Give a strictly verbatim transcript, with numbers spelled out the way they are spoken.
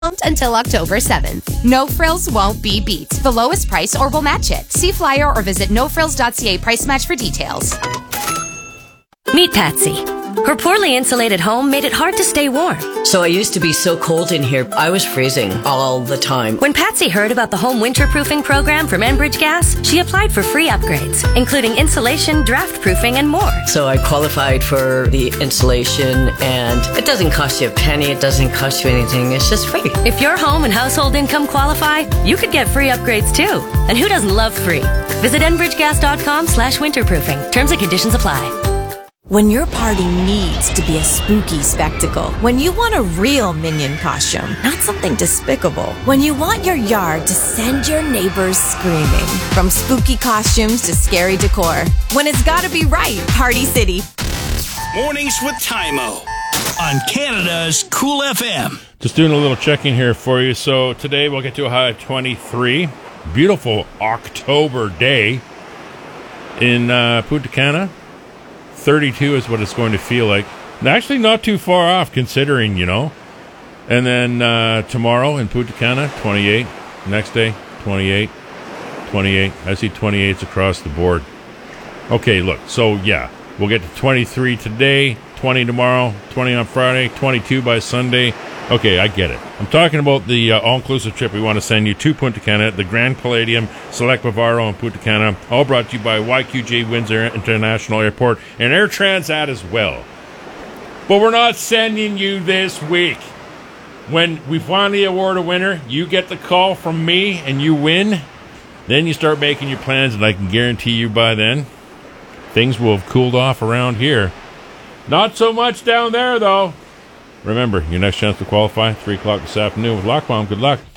until October seventh. No Frills won't be beat. The lowest price or we'll match it. See flyer or visit no frills dot c a price match for details. Meet Patsy. Her poorly insulated home made it hard to stay warm. So I used to be so cold in here, I was freezing all the time. When Patsy heard about the home winterproofing program from Enbridge Gas, she applied for free upgrades, including insulation, draft proofing, and more. So I qualified for the insulation, and it doesn't cost you a penny, it doesn't cost you anything, it's just free. If your home and household income qualify, you could get free upgrades too. And who doesn't love free? Visit enbridgegas.com slash winterproofing. Terms and conditions apply. When your party needs to be a spooky spectacle, when you want a real Minion costume, not something despicable, when you want your yard to send your neighbors screaming, from spooky costumes to scary decor, when it's gotta be right, Party City. Mornings with Tymo on Canada's Cool F M. Just doing a little checking here for you. So today we'll get to a high of twenty-three. Beautiful October day in uh, Punta Cana. thirty-two is what it's going to feel like. Actually, not too far off considering, you know. And then uh, tomorrow in Punta Cana, twenty-eight. Next day, twenty-eight. twenty-eight. I see twenty-eights across the board. Okay, look. So, yeah, we'll get to twenty-three today, twenty tomorrow, twenty on Friday, twenty-two by Sunday. Okay, I get it. I'm talking about the uh, all-inclusive trip we want to send you to Punta Cana, the Grand Palladium, Select Bavaro in Punta Cana, all brought to you by Y Q J Windsor International Airport and Air Transat as well. But we're not sending you this week. When we finally award a winner, you get the call from me and you win. Then you start making your plans, and I can guarantee you by then, things will have cooled off around here. Not so much down there, though. Remember, your next chance to qualify, three o'clock this afternoon with Lockbaum. Good luck.